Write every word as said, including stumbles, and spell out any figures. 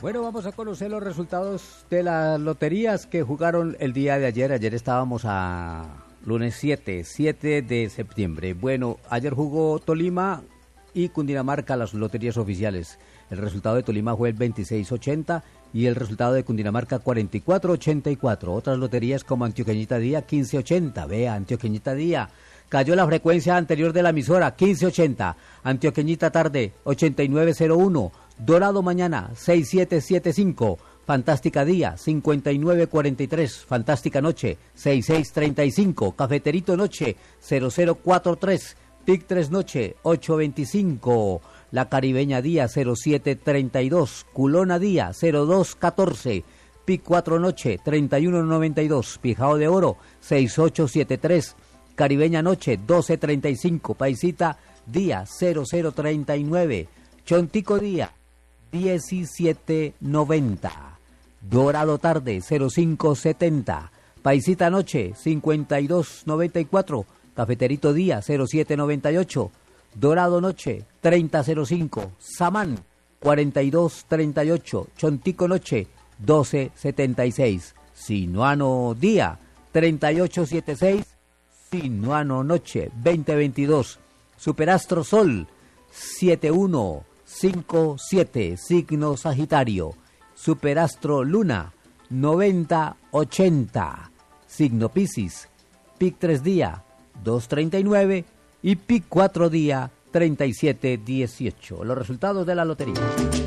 Bueno, vamos a conocer los resultados de las loterías que jugaron el día de ayer. Ayer estábamos a lunes siete, siete de septiembre. Bueno, ayer jugó Tolima y Cundinamarca, las loterías oficiales. El resultado de Tolima fue el veintiséis ochenta y el resultado de Cundinamarca cuarenta y cuatro ochenta y cuatro. Otras loterías como Antioqueñita Día quince ochenta. Vea, Antioqueñita Día. Cayó la frecuencia anterior de la emisora, quince ochenta. Antioqueñita Tarde, ochenta y nueve cero uno. Dorado Mañana, sesenta y siete setenta y cinco. Fantástica Día, cincuenta y nueve cuarenta y tres. Fantástica Noche, sesenta y seis treinta y cinco. Cafeterito Noche, cero cero cuarenta y tres. Pic tres Noche, ochocientos veinticinco. La Caribeña Día, cero siete treinta y dos. Culona Día, cero dos catorce. Pic cuatro Noche, treinta y uno noventa y dos. Pijao de Oro, sesenta y ocho setenta y tres. Caribeña Noche, doce treinta y cinco. Paisita Día, cero cero treinta y nueve. Chontico Día, diecisiete noventa. Dorado Tarde, cero cinco setenta. Paisita Noche, cincuenta y dos noventa y cuatro. Cafeterito Día, cero siete noventa y ocho. Dorado Noche, treinta cero cinco. Samán, cuarenta y dos treinta y ocho. Chontico Noche, doce setenta y seis. Sinuano Día, treinta y ocho setenta y seis. Sinuano Noche, veinte veintidós. Superastro Sol, setenta y uno cincuenta y siete. Signo Sagitario. Superastro Luna, noventa ochenta. Signo Piscis. Pic tres Día, dos treinta y nueve. Y Pic cuatro Día, treinta y siete dieciocho. Los resultados de la lotería.